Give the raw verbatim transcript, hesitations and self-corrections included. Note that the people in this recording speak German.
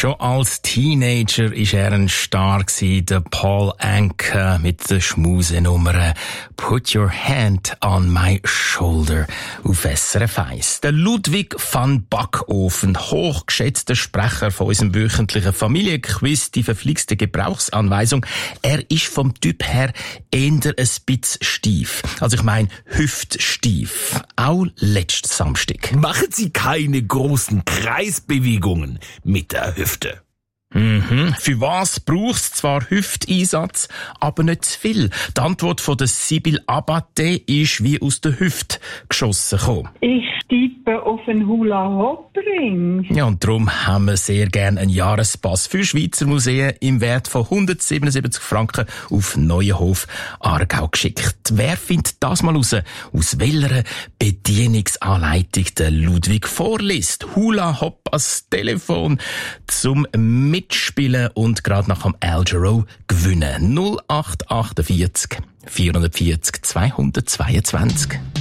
Schon als Teenager war er ein Star gewesen, der Paul Anka mit der Schmusenummer «Put your hand on my shoulder» auf S R F eins. Der Ludwig van Backofen, hochgeschätzter Sprecher von unserem wöchentlichen Familienquiz, die verflixte Gebrauchsanweisung. Er ist vom Typ her eher ein bisschen steif. Also ich meine hüftsteif. Auch letzten Samstag. Machen Sie keine großen Kreisbewegungen mit der Hüfte. Mhm. Für was braucht's zwar Hüfteinsatz, aber nicht zu viel? Die Antwort von der Sibyl Abate ist wie aus der Hüfte geschossen gekommen. Ich tippe auf einen Hula-Hoop-Ring. Ja, und darum haben wir sehr gerne einen Jahrespass für Schweizer Museen im Wert von hundertsiebenundsiebzig Franken auf Neuenhof, Aargau geschickt. Wer findet das mal raus? Aus welcher Bedienungsanleitung der Ludwig vorliest? Hula-Hoop als Telefon zum Mitspielen und gerade nach dem Al Jarreau gewinnen. null acht achtundvierzig vierhundertvierzig zweihundertzweiundzwanzig.